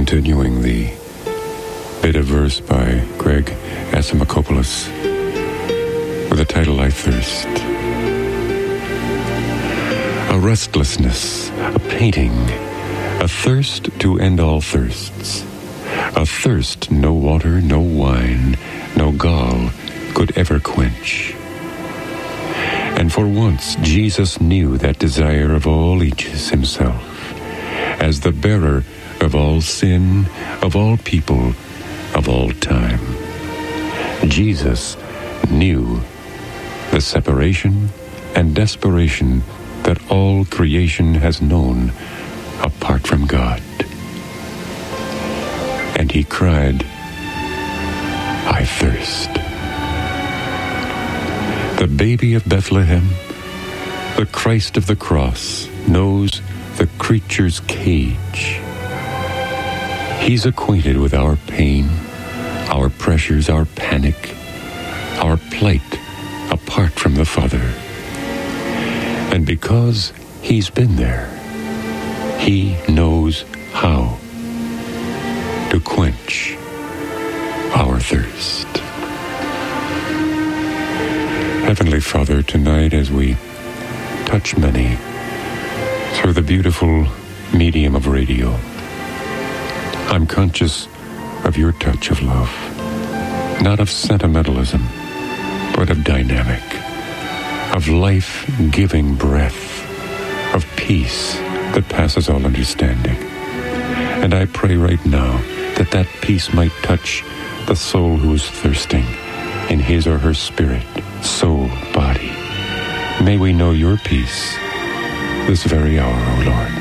continuing the bit of verse by Greg Asimakopoulos with the title, I Thirst. A restlessness, a painting, a thirst to end all thirsts. A thirst no water, no wine, no gall could ever quench. And for once Jesus knew that desire of all ages himself, as the bearer of all sin, of all people, of all time. Jesus knew the separation and desperation that all creation has known apart from God. And he cried, I thirst. The baby of Bethlehem, the Christ of the cross, knows the creature's cage. He's acquainted with our pain, our pressures, our panic, our plight apart from the Father. And because he's been there, he knows how to quench our thirst. Heavenly Father, tonight as we touch many through the beautiful medium of radio, I'm conscious of your touch of love, not of sentimentalism, but of dynamic, of life-giving breath, of peace that passes all understanding. And I pray right now that that peace might touch the soul who is thirsting in his or her spirit, soul, body. May we know your peace this very hour, O Lord.